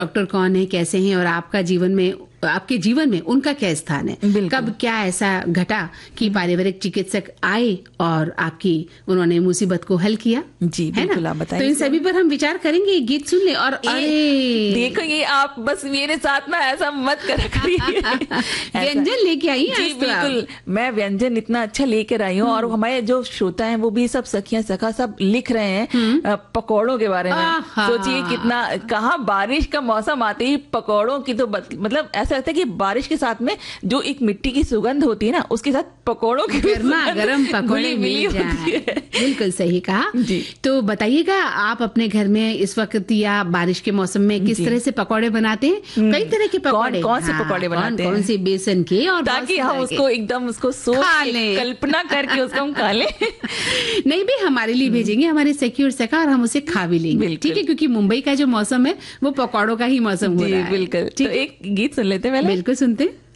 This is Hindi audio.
डॉक्टर कौन है, कैसे हैं और आपके जीवन में उनका क्या स्थान है? कब क्या ऐसा घटा कि पारिवारिक चिकित्सक आए और आपकी उन्होंने मुसीबत को हल किया? जी बिल्कुल, आप बताइए। तो इन सभी पर हम विचार करेंगे, गीत सुन ले। और अरे देखो, ये आप बस मेरे साथ ना ऐसा मत करिए। व्यंजन लेके आई हैं? जी बिल्कुल, मैं व्यंजन इतना अच्छा लेकर आई हूँ और हमारे जो श्रोता हैं वो भी सब सखियां सखा सब लिख रहे हैं पकौड़ों के बारे में। सोचिए कितना, कहाँ बारिश का मौसम आते ही पकौड़ों की तो मतलब ऐसा लगता है कि बारिश के साथ में जो एक मिट्टी की सुगंध होती है ना, उसके साथ पकौड़ों की गर्मा गर्म पकौड़े मिल जाए। बिल्कुल सही कहा। तो बताइएगा, आप अपने घर में इस वक्त या बारिश के मौसम में किस तरह से पकौड़े बनाते हैं? कई तरह के पकौड़े, कौन से पकौड़े बनाते हैं? कौन से बेसन के, और ताकि हम उसको एकदम उसको सोच के कल्पना करके उसको हम खा लें। नहीं भी, हमारे लिए भेजेंगे हमारे सखी और सखा, और हम उसे खा भी लेंगे, ठीक है? क्योंकि मुंबई का जो मौसम है वो पकौड़ों का ही मौसम हो रहा है। बिल्कुल। तो एक गीत सुन लेते हैं, बिल्कुल सुनते हैं।